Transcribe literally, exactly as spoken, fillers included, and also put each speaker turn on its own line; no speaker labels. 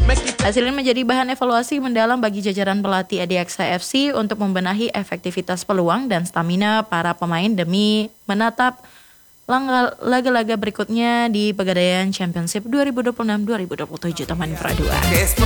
Hasilnya menjadi bahan evaluasi mendalam bagi jajaran pelatih A D X A F C untuk membenahi efektivitas peluang dan stamina para pemain demi menatap laga-laga berikutnya di Pegadaian Championship dua ribu dua puluh enam dua ribu dua puluh tujuh teman Pro dua.